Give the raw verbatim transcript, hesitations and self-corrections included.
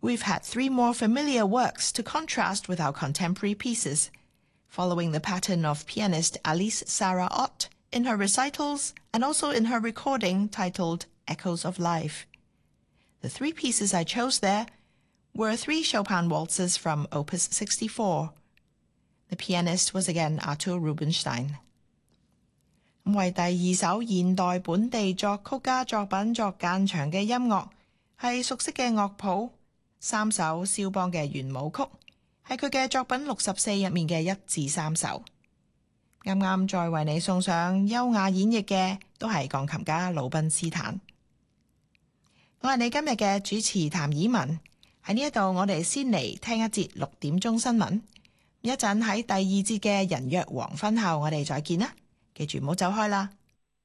We've had three more familiar works to contrast with our contemporary pieces, following the pattern of pianist Alice Sarah Ott in her recitals and also in her recording titled Echoes of Life. The three pieces I chose there were three Chopin waltzes from Opus sixty-four. The pianist was again Arthur Rubinstein. 為第二首現代本地作曲家作品作間場嘅音樂，係熟悉嘅樂譜，三首肖邦嘅圓舞曲，係佢嘅作品六十四入面嘅一至三首。啱啱再為你送上優雅演繹嘅，都係鋼琴家魯賓斯坦。我係你今日嘅主持譚以文，喺呢一度我哋先嚟聽一節六點鐘新聞，一陣喺第二節嘅人約黃昏後，我哋再見啦。記住唔好走開啦。